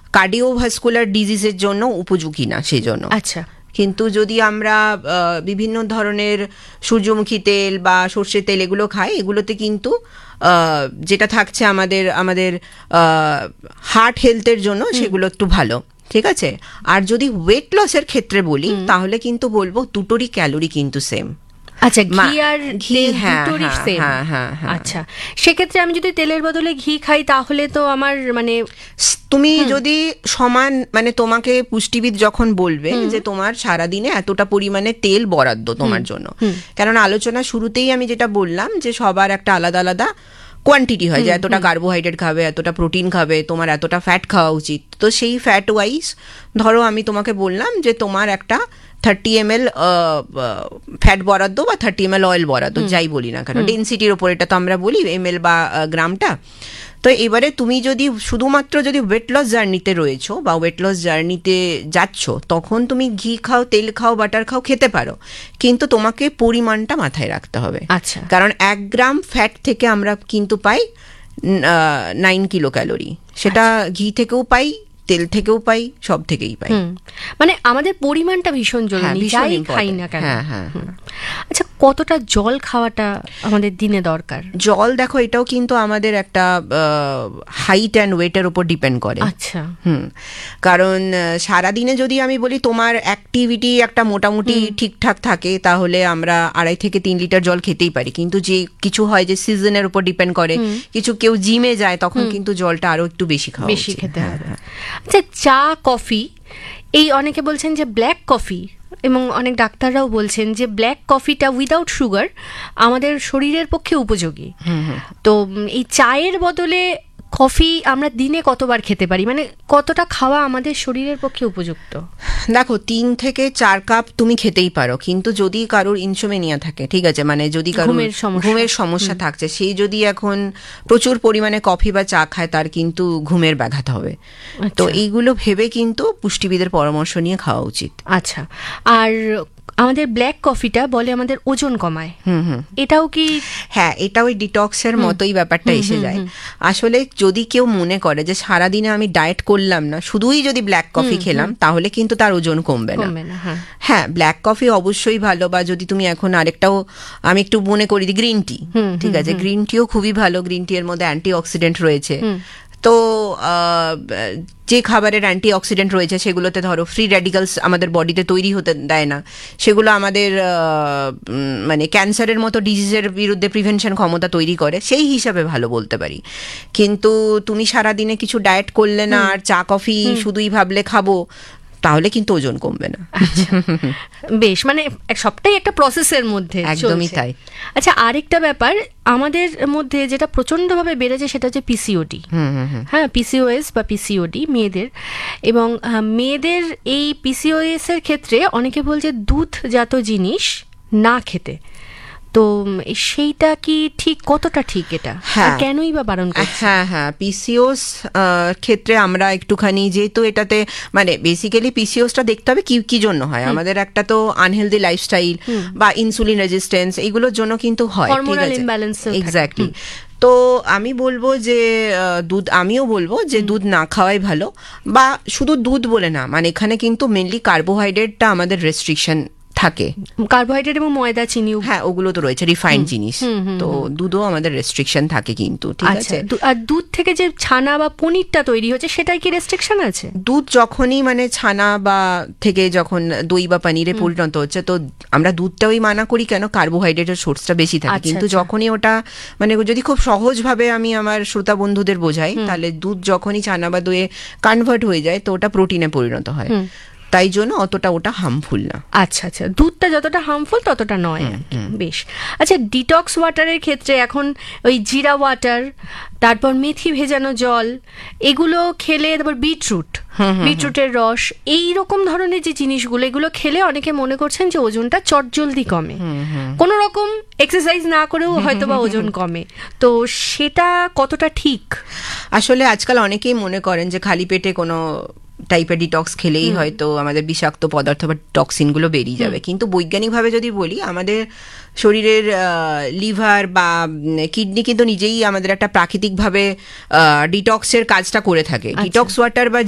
Cardiovascular ডিজিজের জন্য উপযোগী না সেই জন্য। আচ্ছা। কিন্তু যদি আমরা বিভিন্ন ধরনের সূর্যমুখী তেল বা সর্ষের তেল এগুলো খাই, এগুলোতে কিন্তু যেটা থাকছে আমাদের হার্ট হেলথের জন্য সেগুলো একটু ভালো, ঠিক আছে। আর যদি ওয়েট লসের ক্ষেত্রে বলি তাহলে কিন্তু বলবো দুটোরই ক্যালোরি কিন্তু সেম। আচ্ছা, ঘি আর তেল দুটোরই সেম। আচ্ছা, সেক্ষেত্রে আমি যদি তেলের বদলে ঘি খাই তাহলে তো আমার মানে তুমি যদি সমান মানে তোমাকে পুষ্টিবিদ যখন বলবে যে তোমার সারাদিনে এতটা পরিমাণে তেল বরাদ্দ তোমার জন্য, কারণ আলোচনা শুরুতেই আমি যেটা বললাম যে সবার একটা আলাদা আলাদা কোয়ান্টিটি হয়, যে এতটা কার্বোহাইড্রেট খাবে, এতটা প্রোটিন খাবে, তোমার এতটা ফ্যাট খাওয়া উচিত। তো সেই ফ্যাট ওয়াইজ ধরো আমি তোমাকে বললাম যে তোমার একটা 30 ml ফ্যাট বরাদ্দ বা 30 ml অয়েল বরাদ্দ, যাই বলি না কেন, ডেন্সিটির ওপর এটা তো আমরা বলি ml বা গ্রামটা। তো এবারে তুমি যদি শুধুমাত্র যদি ওয়েট লস জার্নিতে রয়েছো বা ওয়েট লস জার্নিতে যাচ্ছ, তখন তুমি ঘি খাও, তেল খাও, বাটার খাও, খেতে পারো, কিন্তু তোমাকে পরিমাণটা মাথায় রাখতে হবে। আচ্ছা, কারণ 1 গ্রাম ফ্যাট থেকে আমরা কিন্তু পাই 9 কিলো ক্যালোরি, সেটা ঘি থেকেও পাই, তেল থেকেও পাই, সব থেকেই পাই। মানে আমাদের পরিমাণটা ভীষণ জরুরি, যাই খাই না কেন। আচ্ছা, কতটা জল খাওয়াটা আমাদের দিনে দরকার? জল দেখো, এটাও কিন্তু আমাদের একটা হাইট অ্যান্ড ওয়েটের উপর ডিপেন্ড করে। আচ্ছা, কারণ সারাদিনে যদি আমি বলি তোমার অ্যাক্টিভিটি একটা মোটামুটি ঠিকঠাক থাকে, তাহলে আমরা 2.5 থেকে 3 লিটার জল খেতেই পারি। কিন্তু যে কিছু হয় যে সিজনের উপর ডিপেন্ড করে, কিছু কেউ জিমে যায়, তখন কিন্তু জলটা আরো একটু বেশি খেতে হবে। আচ্ছা, চা কফি, এই অনেকে বলছেন যে ব্ল্যাক কফি, এবং অনেক ডাক্তাররাও বলছেন যে ব্ল্যাক কফিটা উইদাউট সুগার আমাদের শরীরের পক্ষে উপযোগী। তো এই চায়ের বদলে কফি আমরা দিনে কতবার খেতে পারি, মানে কতটা খাওয়া আমাদের শরীরের পক্ষে উপযুক্ত? দেখো, 3 থেকে 4 কাপ তুমি খেতেই পারো, কিন্তু যদি কারোর ইনসোমেনিয়া থাকে, ঠিক আছে, মানে যদি কারোর ঘুমের সমস্যা থাকছে, সেই যদি এখন প্রচুর পরিমাণে কফি বা চা খায়, তার কিন্তু ঘুমের ব্যাঘাত হবে। তো এইগুলো ভেবে কিন্তু পুষ্টিবিদের পরামর্শ নিয়ে খাওয়া উচিত। আচ্ছা, আর আমাদের ব্ল্যাক কফিটা বলে আমাদের ওজন কমায়, এটাও কি? হ্যাঁ, এটা ওই ডিটক্সের মতোই ব্যাপারটা এসে যায়। আসলে যদি কেউ মনে করে যে সারাদিনে আমি ডায়েট করলাম না, শুধুই যদি ব্ল্যাক কফি খেলাম, তাহলে কিন্তু তার ওজন কমবে না। হ্যাঁ, ব্ল্যাক কফি অবশ্যই ভালো, বা যদি তুমি এখন আরেকটাও আমি একটু মনে করি দিই, গ্রিন টি, ঠিক আছে, গ্রিন টিও খুবই ভালো। গ্রিন টি এর মধ্যে অ্যান্টি অক্সিডেন্ট রয়েছে। তো যে খাবারের অ্যান্টি অক্সিডেন্ট রয়েছে সেগুলোতে ধরো ফ্রি র্যাডিক্যালস আমাদের বডিতে তৈরি হতে দেয় না, সেগুলো আমাদের মানে ক্যান্সারের মতো ডিজিজের বিরুদ্ধে প্রিভেনশন ক্ষমতা তৈরি করে, সেই হিসাবে ভালো বলতে পারি। কিন্তু তুমি সারাদিনে কিছু ডায়েট করলে না, আর চা কফি শুধুই ভাবলে খাবো, তাহলে কিন্তু ওজন কমবে না। বেশ, মানে সবটাই একটা প্রসেসের মধ্যে। একদমই তাই। আচ্ছা, আরেকটা ব্যাপার আমাদের মধ্যে যেটা প্রচন্ডভাবে বেড়েছে সেটা হচ্ছে পিসিওডি। হ্যাঁ, পিসিওএস বা পিসিওডি মেয়েদের, এবং মেয়েদের এই পিসিওএস এর ক্ষেত্রে অনেকে বলছে দুধজাত জিনিস না খেতে। তো সেইটা কি ঠিক, কতটা ঠিক এটা? হ্যাঁ, কেনই বা বারণ করছে? হ্যাঁ, পিসিওস ক্ষেত্রে আমরা একটুখানি, যেহেতু এটাতে মানে বেসিক্যালি পিসিওসটা দেখতে হবে কি জন্য হয়। আমাদের একটা তো আনহেলদি লাইফস্টাইল বা ইনসুলিন রেজিস্ট্যান্স, এইগুলোর জন্য কিন্তু হয়, ঠিক আছে, এক্স্যাক্টলি। তো আমি বলবো যে আমিও বলবো যে দুধ না খাওয়াই ভালো, বা শুধু দুধ বলে না, মানে এখানে কিন্তু মেনলি কার্বোহাইড্রেটটা আমাদের রেস্ট্রিকশন থাকে। কার্বোহাইড্রেট এবং ময়দা, চিনি, হ্যাঁ, ওগুলো তো রয়েছে, রিফাইন্ড জিনিস। তো দুধও আমাদের রেস্ট্রিকশন থাকে কিন্তু, ঠিক আছে। আর দুধ থেকে যে ছানা বা পনিরটা তৈরি হচ্ছে, সেটাই কি রেস্ট্রিকশন আছে? দুধ যখনই মানে ছানা বা থেকে যখন দই বা পনিরে পরিণত হচ্ছে, তো আমরা দুধটাই মানা করি, কেন? কার্বোহাইড্রেটের সোর্সটা বেশি থাকে। কিন্তু যখনই ওটা মানে যদি খুব সহজভাবে আমি আমার শ্রোতা বন্ধুদের বোঝাই, তাহলে দুধ যখনই ছানা বা দইয়ে কনভার্ট হয়ে যায়, তো ওটা প্রোটিনে পরিণত হয়, তাই জন্য ওটা হার্মফুল না। আচ্ছা, দুধটা যতটা হার্মফুল ততটা নয়। বেশ। আচ্ছা, ডিটক্স ওয়াটারের ক্ষেত্রে এখন ওই জিরা ওয়াটার, তারপর মেথি ভেজানো জল, এগুলো খেলে, তারপর বিটরুটের রস, এই রকম ধরনের যে জিনিসগুলো, এগুলো খেলে অনেকে মনে করছেন যে ওজনটা চটজলদি কমে, কোনো রকম এক্সারসাইজ না করেও হয়তো বা ওজন কমে। তো সেটা কতটা ঠিক? আসলে আজকাল অনেকেই মনে করেন যে খালি পেটে কোনো টাইপের ডিটক্স খেলেই হয়তো আমাদের বিষাক্ত পদার্থ বা টক্সিনগুলো বেরিয়ে যাবে। কিন্তু বৈজ্ঞানিকভাবে যদি বলি, আমাদের শরীরের লিভার বা কিডনি কিন্তু নিজেই আমাদের একটা প্রাকৃতিকভাবে ডিটক্সের কাজটা করে থাকে। ডিটক্স ওয়াটার বা